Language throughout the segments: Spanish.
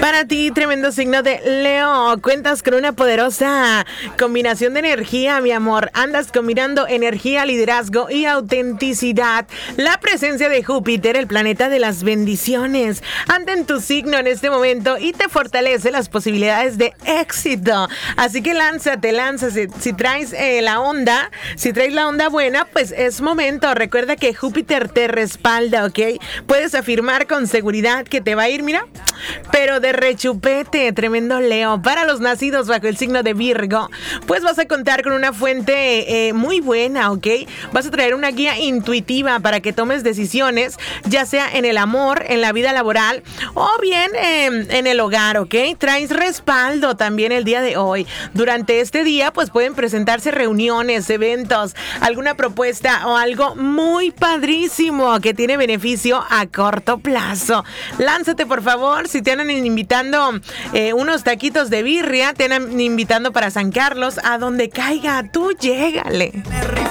Para ti, tremendo signo de Leo, cuentas con una poderosa combinación de energía, mi amor. Andas combinando energía, liderazgo y autenticidad. La presencia de Júpiter, el planeta de las bendiciones, anda en tu signo en este momento y te fortalece las posibilidades de éxito. Así que lánzate. Si traes la onda buena, pues es momento. Recuerda que Júpiter te respalda, ¿ok? Puedes afirmar con seguridad que te va a ir, mira, pero de rechupete, tremendo Leo. Para los nacidos bajo el signo de Virgo, pues vas a contar con una fuente muy buena, ¿ok? Vas a traer una guía intuitiva para que tomes decisiones, ya sea en el amor, en la vida laboral o bien en el hogar, ¿ok? Traes respaldo también el día de hoy. Durante este día, pues pueden presentarse reuniones, eventos, alguna propuesta o algo muy padrísimo que tiene beneficio a corto plazo. Lánzate, por favor. Si te andan invitando unos taquitos de birria, te andan invitando para San Carlos, a donde caiga, tú llégale.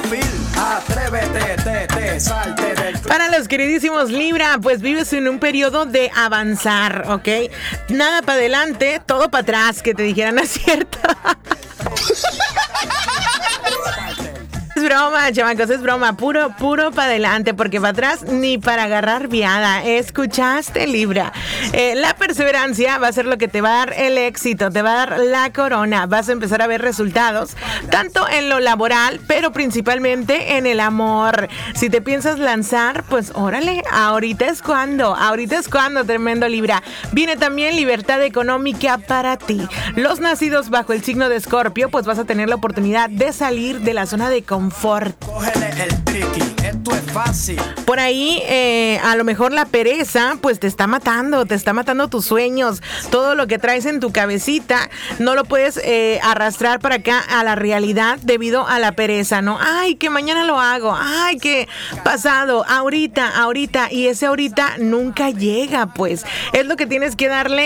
Para los queridísimos Libra, pues vives en un periodo de avanzar, ¿ok? Nada para adelante, todo para atrás, que te dijeran, ¿no es cierto? Es broma, chamacos, es broma, puro para adelante, porque para atrás ni para agarrar viada. ¿Escuchaste, Libra? La perseverancia va a ser lo que te va a dar el éxito, te va a dar la corona. Vas a empezar a ver resultados, tanto en lo laboral, pero principalmente en el amor. Si te piensas lanzar, pues órale, ahorita es cuando, tremendo Libra. Viene también libertad económica para ti. Los nacidos bajo el signo de Escorpio, pues vas a tener la oportunidad de salir de la zona de confort. Por ahí, a lo mejor la pereza, pues te está matando tus sueños. Todo lo que traes en tu cabecita no lo puedes arrastrar para acá a la realidad debido a la pereza, ¿no? Ay, que mañana lo hago. Ay, que pasado, ahorita. Y ese ahorita nunca llega, pues. Es lo que tienes que darle